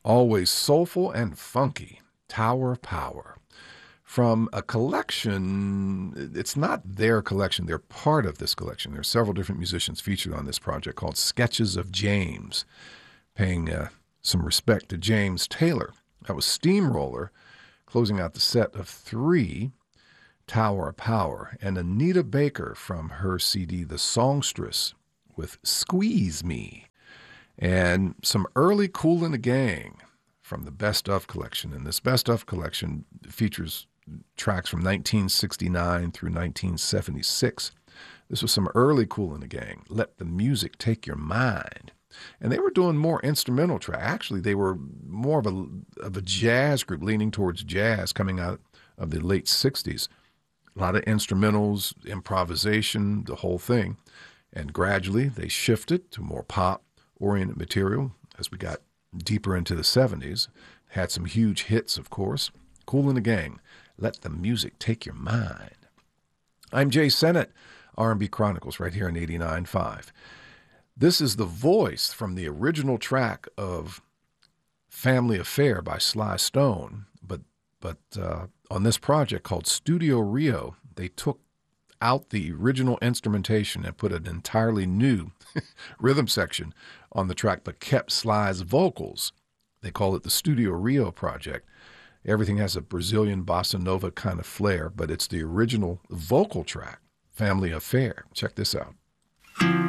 Always soulful and funky. Tower of Power. From a collection, it's not their collection, they're part of this collection. There are several different musicians featured on this project called Sketches of James, paying some respect to James Taylor. That was Steamroller, closing out the set of three, Tower of Power, and Anita Baker from her CD The Songstress with Squeeze Me, and some early Kool and the Gang from the Best Of collection. And this Best Of collection features tracks from 1969 through 1976. This was some early Kool and the Gang. Let the Music Take Your Mind. And they were doing more instrumental tracks. Actually, they were more of a jazz group, leaning towards jazz, coming out of the late 60s. A lot of instrumentals, improvisation, the whole thing. And gradually, they shifted to more pop-oriented material as we got deeper into the 70s. Had some huge hits, of course. Kool and the Gang, Let the Music Take Your Mind. I'm Jay Sennett, R&B Chronicles, right here on 89.5. This is the voice from the original track of Family Affair by Sly Stone, but on this project called Studio Rio, they took out the original instrumentation and put an entirely new rhythm section on the track, but kept Sly's vocals. They call it the Studio Rio project. Everything has a Brazilian bossa nova kind of flair, but it's the original vocal track, Family Affair. Check this out.